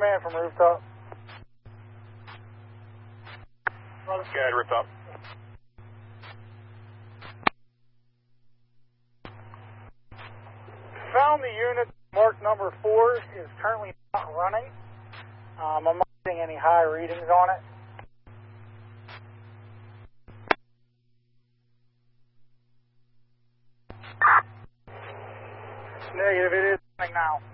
command from rooftop. Sky rooftop. Found the unit. Mark number 4 is currently not running. I'm not getting any high readings on it. Negative, it is running now.